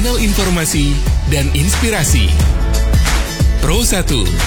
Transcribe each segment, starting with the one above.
Kanal informasi dan inspirasi. Pro 1.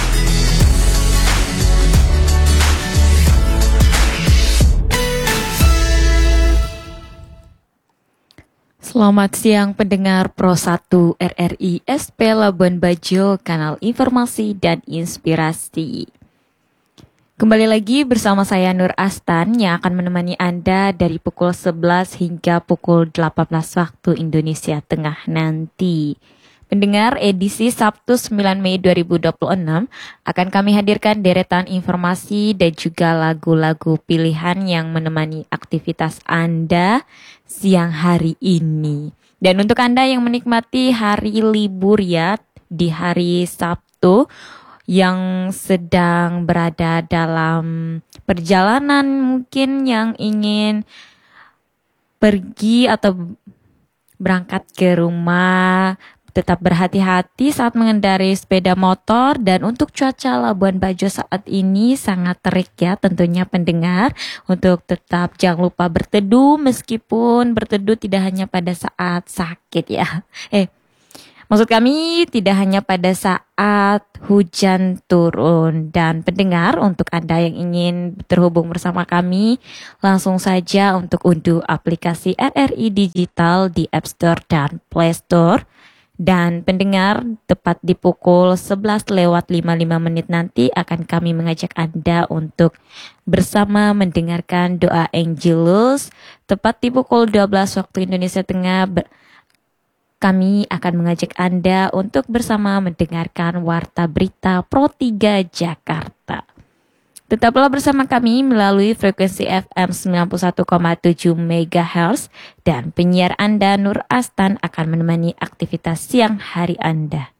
Selamat siang pendengar Pro 1 RRI SP Labuan Bajo, kanal informasi dan inspirasi. Kembali lagi bersama saya Nur Astan yang akan menemani Anda dari pukul 11 hingga pukul 18 waktu Indonesia Tengah nanti. Pendengar, edisi Sabtu 9 Mei 2026 akan kami hadirkan deretan informasi dan juga lagu-lagu pilihan yang menemani aktivitas Anda siang hari ini. Dan untuk Anda yang menikmati hari libur ya, di hari Sabtu, yang sedang berada dalam perjalanan mungkin yang ingin pergi atau berangkat ke rumah, tetap berhati-hati saat mengendarai sepeda motor. Dan untuk cuaca Labuan Bajo saat ini sangat terik ya tentunya pendengar, untuk tetap jangan lupa berteduh, meskipun berteduh tidak hanya pada saat sakit ya. Maksud kami tidak hanya pada saat hujan turun. Dan pendengar, untuk Anda yang ingin terhubung bersama kami, langsung saja untuk unduh aplikasi RRI Digital di App Store dan Play Store. Dan pendengar, tepat di pukul 11:55 nanti akan kami mengajak Anda untuk bersama mendengarkan doa Angelus. Tepat di pukul 12 waktu Indonesia Tengah, kami akan mengajak Anda untuk bersama mendengarkan Warta Berita Pro 3 Jakarta. Tetaplah bersama kami melalui frekuensi FM 91,7 MHz dan penyiar Anda Nur Astan akan menemani aktivitas siang hari Anda.